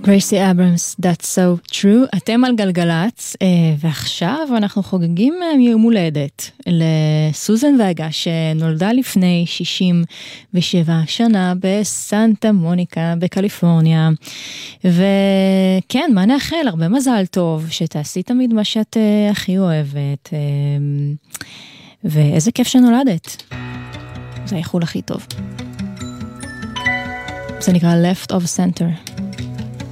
גרייסי אברמס, That's so true. אתם על גלגלץ, ועכשיו אנחנו חוגגים יום הולדת לסוזן וגה, שנולדה לפני 67 שנה בסנטה מוניקה בקליפורניה. וכן, מה נאחל? הרבה מזל טוב, שתעשי תמיד מה שאת הכי אוהבת. ואיזה כיף שנולדת. זה האיחול הכי טוב. זה נקרא Left of Center.